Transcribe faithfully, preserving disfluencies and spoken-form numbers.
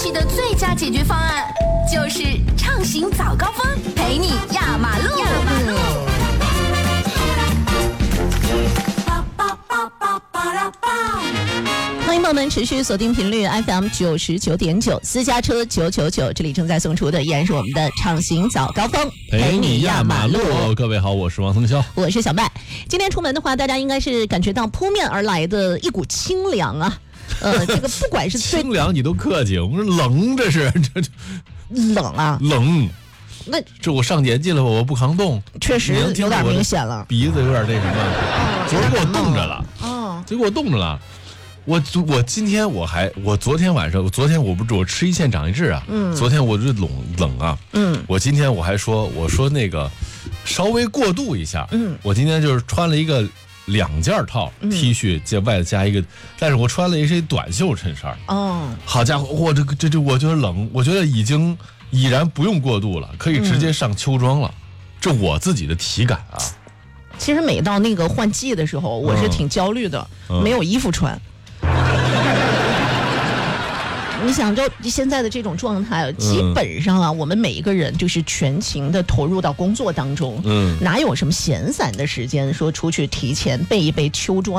气的最佳解决方案，就是畅行早高峰，陪你压马路。压马路。 欢迎朋友们持续锁定频率 F M 九十九点九，私家车九九九，这里正在送出的依然是我们的畅行早高峰， 陪你压马路。各位好，我是王腾霄， 我是小麦。今天出门的话，大家应该是感觉到扑面而来的一股清凉啊。呃，这个不管是清凉，你都客气，我说冷，这是这这冷啊， 冷。 那这我上年纪了，我不抗冻， 确实有点明显了， 鼻子有点那什么，哦、昨儿给我冻着了， 哦， 昨儿给我冻着了。我我今天我还我昨天晚上，我昨天我不我吃一堑长一智啊，嗯，昨天我就冷冷啊，嗯，我今天我还说我说那个稍微过渡一下，嗯，我今天就是穿了一个两件套 T 恤，加外头加一个，但是我穿了一身短袖衬衫，哦，好家伙，我这这这我觉得冷，我觉得已经已然不用过渡了，可以直接上秋装了，嗯、这我自己的体感啊。 其实每到那个换季的时候，我是挺焦虑的，嗯、没有衣服穿。你想，就现在的这种状态，基本上啊，嗯、我们每一个人就是全情的投入到工作当中，嗯，哪有什么闲散的时间说出去提前备一备秋装？